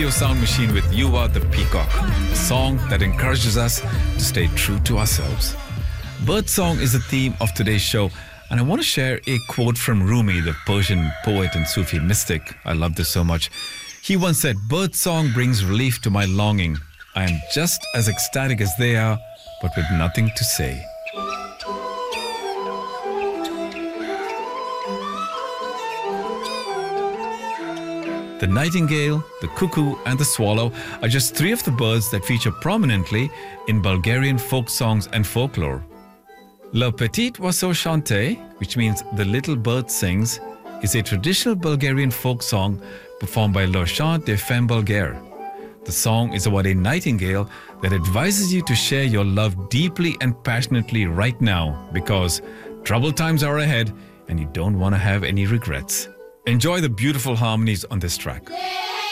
Radio Sound Machine with You Are the Peacock, a song that encourages us to stay true to ourselves. Birdsong is the theme of today's show, and I want to share a quote from Rumi, the Persian poet and Sufi mystic. I love this so much. He once said, "Birdsong brings relief to my longing. I am just as ecstatic as they are, but with nothing to say." The nightingale, the cuckoo, and the swallow are just three of the birds that feature prominently in Bulgarian folk songs and folklore. Le Petit Oiseau Chante, which means the little bird sings, is a traditional Bulgarian folk song performed by Le Chant des Femmes Bulgares. The song is about a nightingale that advises you to share your love deeply and passionately right now because troubled times are ahead and you don't want to have any regrets. Enjoy the beautiful harmonies on this track.